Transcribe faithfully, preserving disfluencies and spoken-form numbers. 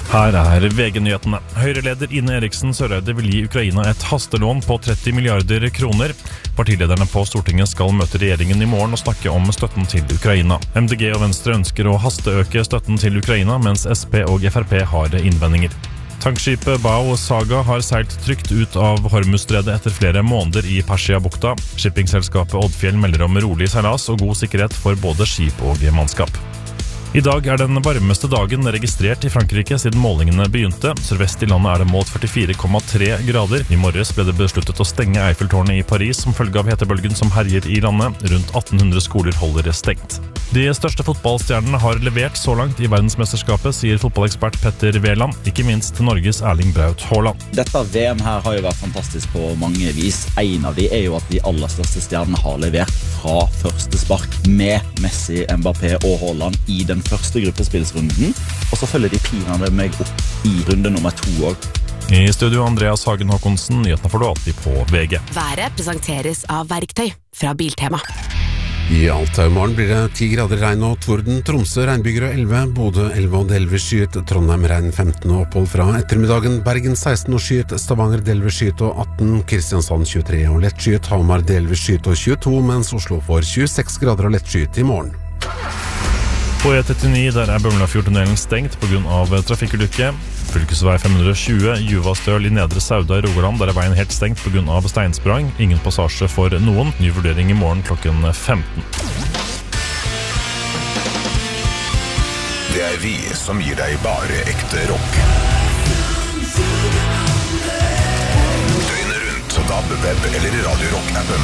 Her er V G-nyhetene. Høyre-leder Ine Eriksen Søreide vil gi Ukraina et hastelån på tretti milliarder kroner. Partilederne på Stortinget skal møte regjeringen i morgen og snakke om støtten til Ukraina. M D G og Venstre ønsker å hasteøke støtten til Ukraina, mens S P og F R P har innvendinger. Tankskipet Bao Saga har seilt trygt ut av Hormuzstredet etter flere måneder i Persia-bukta. Shippingselskapet Oddfjell melder om rolig seilas og god sikkerhet for både skip og mannskap. I dag er den varmeste dagen registrert i Frankrike siden målingene begynte. Sørvest i landet er det målt førtifire komma tre grader. I morges ble det besluttet å stenge Eiffeltårnet i Paris som følge av hetebølgen som herjer i landet. Rundt atten hundre skoler holder det stengt. De største fotballstjernene har levert så langt i verdensmesterskapet, sier fotballekspert Petter Wæland, ikke minst Norges Erling Braut Haaland. Dette V M her har jo vært fantastisk på mange vis. En av de er jo at de aller største stjernene har levert fra første spark med Messi, Mbappé og Haaland i den første gruppespillsrunden, og så følger de pinene meg opp i runde nummer to også. I studio Andreas Hagen Håkonsen, nyhetene får du alltid på V G. Været presenteres av Verktøy fra Biltema. I Alta i morgen blir det ti grader regn og torden. Tromsø regnbyger og elleve, Bodø elleve og delvis skyet, Trondheim regn femten og opphold fra ettermiddagen, Bergen seksten og skyet, Stavanger delvis skyet og atten, Kristiansand tjuetre og lett skyet, Hamar delvis skyet og tjueto, mens Oslo får tjueseks grader og lett skyet i morgen. På E trettini der er Bømlafjordtunnelen stengt på grunn av trafikkulykke. Fylkesvei fem hundre og tjue, Juvastøl i Nedre Sauda i Rogaland, der er veien helt stengt på grunn av steinsprang. Ingen passasje for noen. Ny vurdering i morgen klokken femten. Det er vi som gir deg bare ekte rock. Døgnet rundt, D A B, web eller Radio Rock-appen.